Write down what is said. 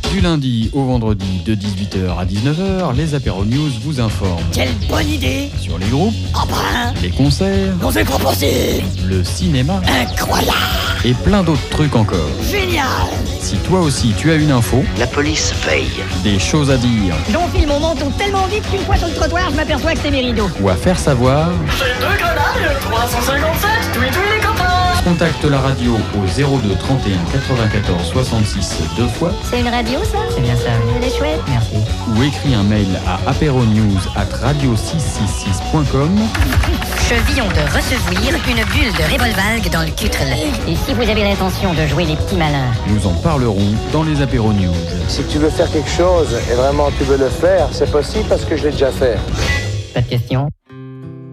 Du lundi au vendredi de 18h à 19h, les Apéro News vous informent. Quelle bonne idée! Sur les groupes, les concerts, On fait proposer! le cinéma Incroyable! et plein d'autres trucs encore. Génial! Si toi aussi tu as une info, La police veille. des choses à dire J'enfile mon menton tellement vite qu'une fois sur le trottoir, je m'aperçois que c'est mes rideaux. ou à faire savoir, J'ai 2 grenades, 357, tous les copains. contacte la radio au 02 31 94 66 deux fois C'est une radio, ça? C'est bien ça. Elle est chouette. Merci. ou écris un mail à apéronews@radio666.com. Chevillon de recevoir une bulle de Revolvalgue dans le cutre. Et si vous avez l'intention de jouer les petits malins? Nous en parlerons dans les Apéro News. Si tu veux faire quelque chose et vraiment tu veux le faire, c'est possible parce que je l'ai déjà fait. Pas de question.